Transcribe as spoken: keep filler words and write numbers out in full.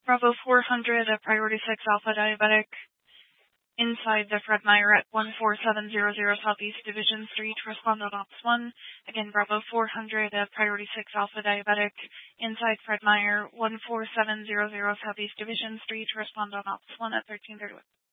Bravo four hundred, a Priority six Alpha Diabetic, inside the Fred Meyer at one four seven zero zero Southeast Division Street, respond on Ops one. Again, Bravo four hundred, a Priority six Alpha Diabetic, inside Fred Meyer, one four seven zero zero Southeast Division Street, respond on Ops one at thirteen thirty-one.